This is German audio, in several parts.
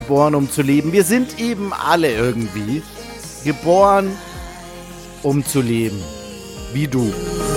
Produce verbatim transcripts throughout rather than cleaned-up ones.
geboren, um zu leben. Wir sind eben alle irgendwie geboren, um zu leben. Wie du.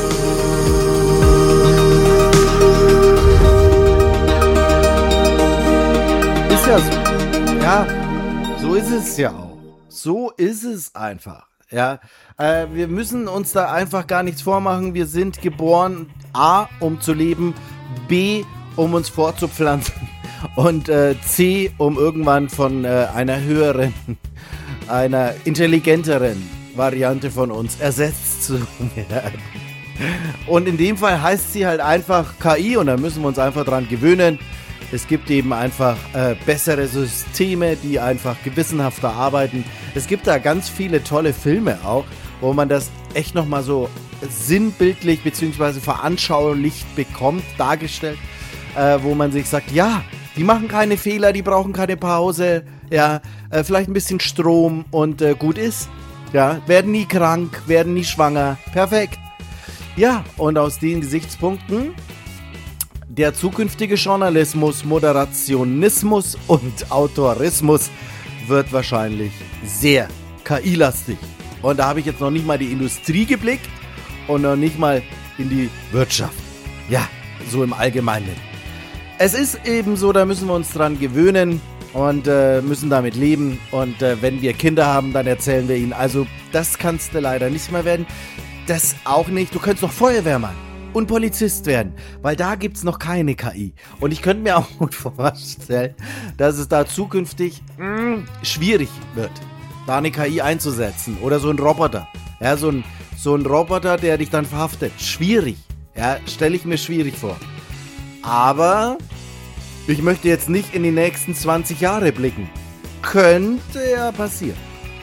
Ist ja so. Ja, so ist es ja auch. So ist es einfach. Ja, äh, wir müssen uns da einfach gar nichts vormachen. Wir sind geboren, A, um zu leben, B, um uns fortzupflanzen und äh, C, um irgendwann von äh, einer höheren, einer intelligenteren Variante von uns ersetzt zu werden. Und in dem Fall heißt sie halt einfach K I und da müssen wir uns einfach dran gewöhnen. Es gibt eben einfach äh, bessere Systeme, die einfach gewissenhafter arbeiten. Es gibt da ganz viele tolle Filme auch, wo man das echt nochmal so sinnbildlich bzw. veranschaulicht bekommt, dargestellt, äh, wo man sich sagt, ja, die machen keine Fehler, die brauchen keine Pause, ja, äh, vielleicht ein bisschen Strom und äh, gut ist. Ja, werden nie krank, werden nie schwanger, perfekt. Ja, und aus den Gesichtspunkten der zukünftige Journalismus, Moderationismus und Autorismus wird wahrscheinlich sehr K I-lastig. Und da habe ich jetzt noch nicht mal die Industrie geblickt und noch nicht mal in die Wirtschaft. Ja, so im Allgemeinen. Es ist eben so, da müssen wir uns dran gewöhnen und äh, müssen damit leben. Und äh, wenn wir Kinder haben, dann erzählen wir ihnen. Also das kannst du leider nicht mehr werden. Das auch nicht. Du könntest noch Feuerwehrmann und Polizist werden, weil da gibt es noch keine K I. Und ich könnte mir auch gut vorstellen, dass es da zukünftig mh, schwierig wird, da eine K I einzusetzen. Oder so ein Roboter. Ja, so ein, so ein Roboter, der dich dann verhaftet. Schwierig. Ja, stelle ich mir schwierig vor. Aber ich möchte jetzt nicht in die nächsten zwanzig Jahre blicken. Könnte ja passieren.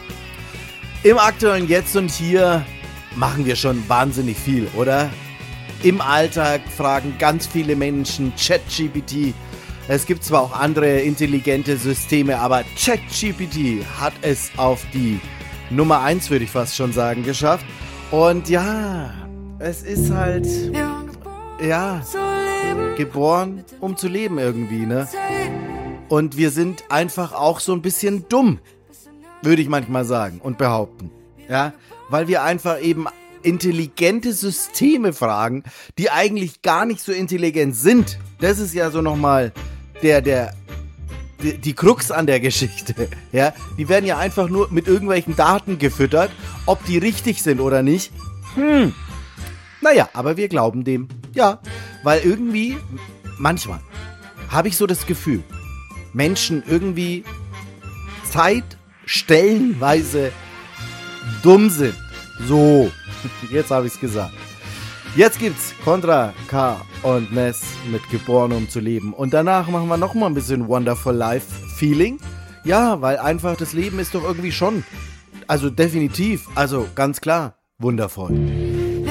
Im aktuellen Jetzt und Hier machen wir schon wahnsinnig viel, oder? Im Alltag fragen ganz viele Menschen ChatGPT. Es gibt zwar auch andere intelligente Systeme, aber ChatGPT hat es auf die Nummer eins, würde ich fast schon sagen, geschafft. Und ja, es ist halt, ja, geboren, um zu leben irgendwie, ne? Und wir sind einfach auch so ein bisschen dumm, würde ich manchmal sagen und behaupten, ja? Weil wir einfach eben intelligente Systeme fragen, die eigentlich gar nicht so intelligent sind. Das ist ja so nochmal der, der, die, die Krux an der Geschichte. Ja? Die werden ja einfach nur mit irgendwelchen Daten gefüttert, ob die richtig sind oder nicht. Hm. Naja, aber wir glauben dem. Ja, weil irgendwie, manchmal, habe ich so das Gefühl, Menschen irgendwie Zeit stellenweise dumm sind. So, jetzt habe ich es gesagt. Jetzt gibt's Contra K und Ness mit Geboren, um zu leben. Und danach machen wir nochmal ein bisschen Wonderful Life Feeling. Ja, weil einfach das Leben ist doch irgendwie schon, also definitiv, also ganz klar, wundervoll.